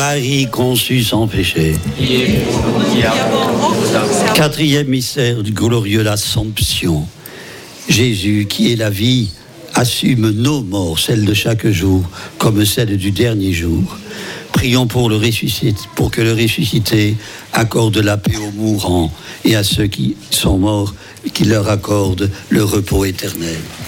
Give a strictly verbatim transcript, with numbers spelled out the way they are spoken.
Marie conçue sans péché. Quatrième mystère du glorieux l'Assomption. Jésus, qui est la vie, assume nos morts, celles de chaque jour, comme celles du dernier jour. Prions pour, le ressuscité, pour que le ressuscité accorde la paix aux mourants et à ceux qui sont morts, qu'il leur accorde le repos éternel.